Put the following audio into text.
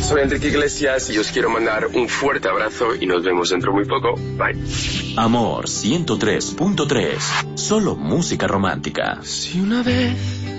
Soy Enrique Iglesias y os quiero mandar un fuerte abrazo y nos vemos dentro muy poco. Bye. Amor 103.3. Solo música romántica. Si una vez